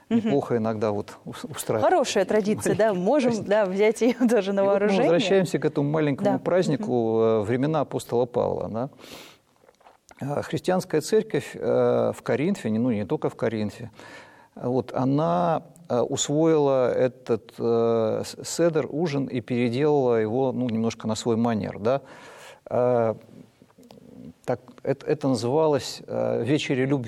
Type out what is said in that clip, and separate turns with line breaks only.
неплохо иногда вот устраивать.
Хорошая традиция, да, можем взять ее тоже на вооружение.
Мы возвращаемся к этому маленькому празднику времена апостола Павла. Да? Христианская церковь в Коринфе, ну не только в Коринфе, вот, она усвоила этот седер, ужин, и переделала его немножко на свой манер. Да? Так, это называлось «Вечеря любви».